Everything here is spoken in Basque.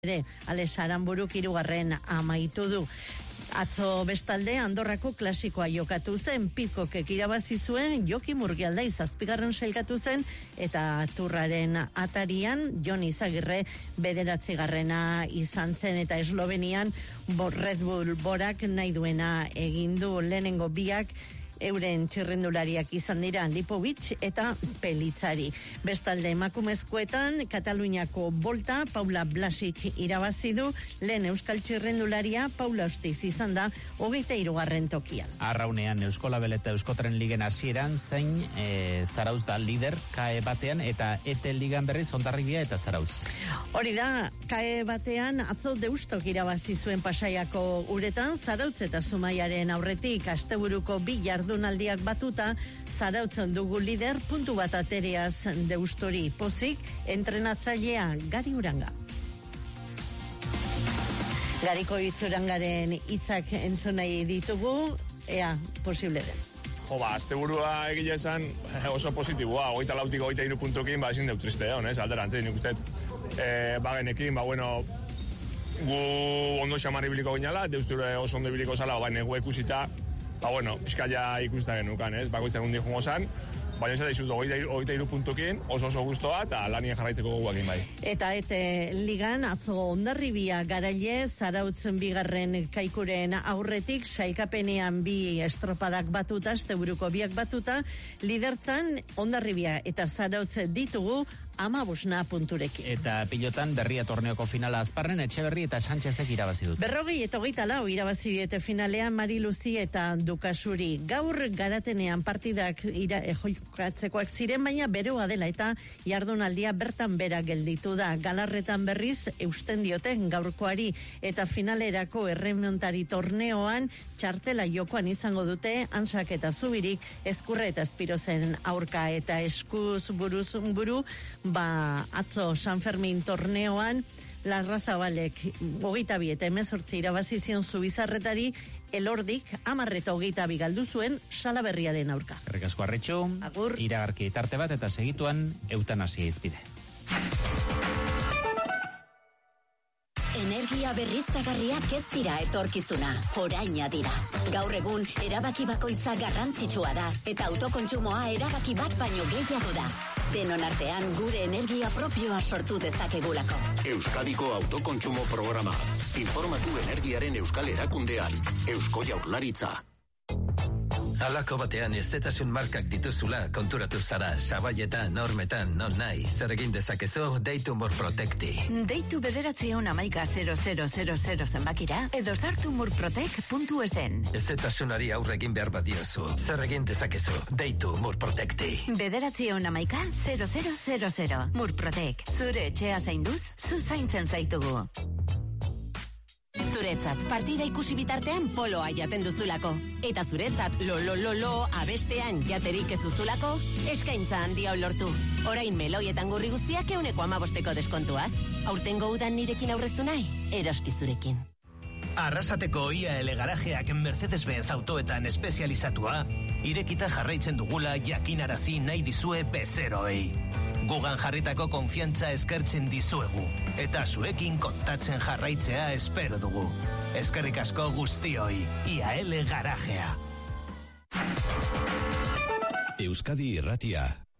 ere, Ales Aranburuk 3. amaitu du. Atzo bestalde Andorrako klasikoa jokatu zen, Pitcockek irabazi zuen, Joki Murgialdai 7. sailkatu zen, eta Turraren atarian Jon Izagirre 9. izan zen, eta Eslovenian Red Bull Borak nahi duena egin du. Lehenengo biak euren txirrindulariak izan dira Lipovic eta Pelitzari. Bestalde emakumezkoetan Kataluniako Volta Paula Blasik irabazi du, lehen euskal txirrindularia Paula Ostiz izan da 23. tokian. Arraunean Euskolabel eta Euskotren ligen hasieran zein Zarauz da lider KE batean, eta ETE ligan berriz Hondarribia eta Zarauz. Hori da, KE batean atzo Deustok irabazi zuen Pasaiako uretan, Zarautz eta Zumaiaren aurretik asteburuko bi jardunaldiak batuta, Zarautzen dugu lider, puntu bat atereaz Deustori. Pozik, entrenatzailea Gari Uranga. Gariko Urangaren hitzak entzun nahi ditugu, ea posible den. Asteburua egile esan oso positiboa, 24tik 23 puntukin, ezin deu triste, alderantzen, nik uste, bagenekin, gu ondo xamarri biliko ginala, Deusture oso ondo biliko zala, negu ikusita, pizkaia ikusta genukan, bakoitzak undi jungo zan, baina ez da izut 23 puntukin, oso guztoa, eta lanien jarraitzeko goguakin bai. Eta ligan, atzo Hondarribia garaile, Zarautzen 2. kaikuren aurretik, sailkapenean 2 estropadak batuta, asteburuko biak batuta, lidertzan Hondarribia eta Zarautz ditugu 15 punturekin. Eta pilotan berria torneoko finala Azparren, Etxeberri eta Sánchezek irabazi dut. 40 eta 24 irabazi diete finalean Mari Luzi eta Dukasuri. Gaur garatenean partidak jokatzekoak ziren, baina beroa dela eta jardunaldia bertan bera gelditu da. Galarretan berriz eusten dioten gaurkoari, eta finalerako erremontari torneoan txartela jokoan izango dute Antsak eta Zubirik, Ezkurre eta Espirozen aurka, eta eskuz buruz buru, atzo San Fermin torneoan Larrazabalek 22 eta 18 irabazi zion Zubizarretari, Elordik 10 eta 22 galdu zuen Salaberriaren aurka. Eskerrik asko Arretxu. Agur. Iragarki tarte bat eta segituan eutanasia izpide. Energia berriztagarriak ez dira etorkizuna, oraina dira. Gaur egun, erabaki bakoitza garrantzitsua da, eta autokontsumoa erabaki bat baino gehiago da. Denon artean gure energia propioa sortu dezakegulako. Euskadiko autokontsumo programa. Informatu energiaren euskal erakundean. Eusko Jaurlaritza. Halako batean ezetasun markak dituzula konturatu zara, sabaietan, normetan, non nahi, zer egin dezakezu, deitu Murprotekti. Deitu 911-0000 zenbakira, edo sartu murprotek.esen. Ezetasunari aurre egin behar badiozu, zer egin dezakezu, deitu Murprotekti. 911-0000. Murprotek, zure etxea zainduz, zu zaintzen zaitugu. Zuretzat, partida ikusi bitartean poloa jaten duzulako. Eta zuretzat, lo abestean jaterik ez duzulako, eskaintza handia lortu. Orain meloietan gurri guztiak 15% deskontuaz. Aurtengo udan nirekin aurreztu nahi, eroski zurekin. Arrasateko IAL garajeak Mercedes-Benz autoetan espezializatua, irekita jarraitzen dugula jakinarazi nahi dizue bezeroei. Gugan jarritako konfiantza eskertzen dizuegu, eta zuekin kontatzen jarraitzea espero dugu. Eskerrik asko guztioi, IAL garajea. Euskadi Irratia.